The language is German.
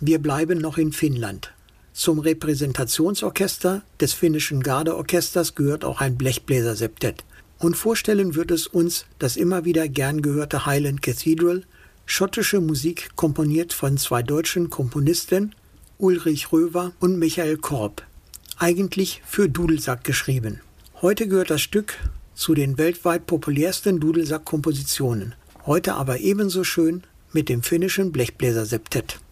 Wir bleiben noch in Finnland. Zum Repräsentationsorchester des finnischen Gardeorchesters gehört auch ein Blechbläserseptett. Und vorstellen wird es uns das immer wieder gern gehörte Highland Cathedral, schottische Musik komponiert von 2 deutschen Komponisten, Ulrich Röver und Michael Korb, eigentlich für Dudelsack geschrieben. Heute gehört das Stück zu den weltweit populärsten Dudelsack-Kompositionen, heute aber ebenso schön mit dem finnischen Blechbläserseptett.